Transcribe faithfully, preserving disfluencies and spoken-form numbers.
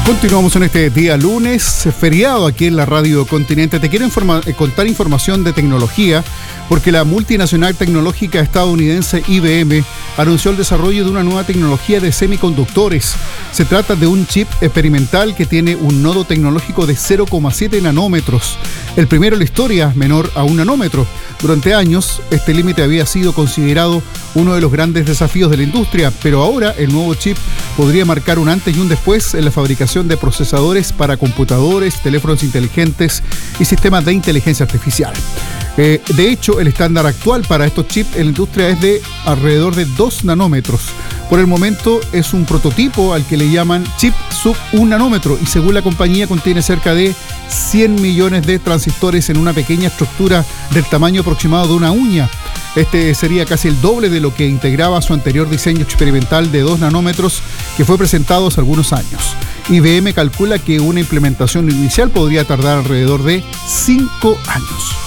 Continuamos en este día lunes, feriado aquí en la Radio Continente. Te quiero informa- contar información de tecnología porque la multinacional tecnológica estadounidense I B M anunció el desarrollo de una nueva tecnología de semiconductores. Se trata de un chip experimental que tiene un nodo tecnológico de cero coma siete nanómetros, el primero en la historia menor a un nanómetro. Durante años, este límite había sido considerado uno de los grandes desafíos de la industria, pero ahora el nuevo chip podría marcar un antes y un después en la fabricación de procesadores para computadores, teléfonos inteligentes y sistemas de inteligencia artificial. Eh, de hecho, el estándar actual para estos chips en la industria es de alrededor de dos nanómetros. Por el momento es un prototipo al que le llaman chip sub un nanómetro y según la compañía contiene cerca de cien millones de transistores en una pequeña estructura del tamaño aproximado de una uña. Este sería casi el doble de lo que integraba su anterior diseño experimental de dos nanómetros que fue presentado hace algunos años. I B M calcula que una implementación inicial podría tardar alrededor de cinco años.